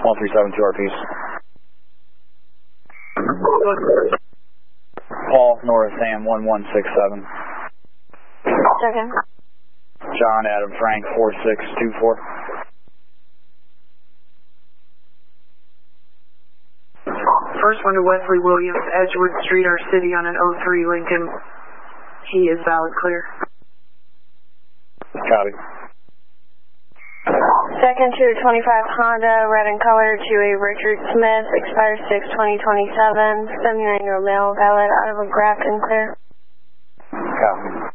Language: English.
1372 RPs. Paul, North Sam 1167. Second. John, Adam, Frank 4624. First one to Wesley Williams, Edgewood Street, our city on an 03 Lincoln. He is valid clear. Copy. Second to a 25 Honda, red in color, to a Richard Smith, expires 6/20/27, 79-year-old male, valid out of a Grafton clear. Copy.